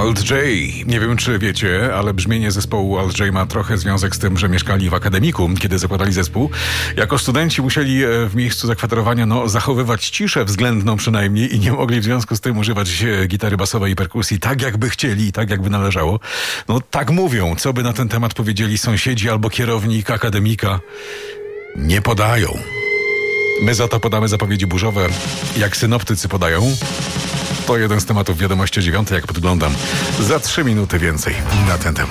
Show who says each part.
Speaker 1: Alt J. Nie wiem, czy wiecie, ale brzmienie zespołu Alt J ma trochę związek z tym, że mieszkali w akademiku, kiedy zakładali zespół. Jako studenci musieli w miejscu zakwaterowania zachowywać ciszę względną przynajmniej i nie mogli w związku z tym używać gitary basowej i perkusji tak, jakby chcieli, tak jakby należało. Tak mówią. Co by na ten temat powiedzieli sąsiedzi albo kierownik akademika? Nie podają. My za to podamy zapowiedzi burzowe, jak synoptycy podają. To jeden z tematów Wiadomości o 9, jak podglądam. Za 3 minuty więcej na ten temat.